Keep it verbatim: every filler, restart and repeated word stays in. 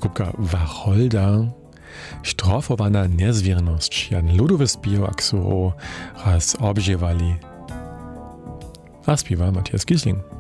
skupka Wacholda, strofowana niezwierność, jan ludowy spiewak su raz obziewali. A spiewa Matthias Giesling.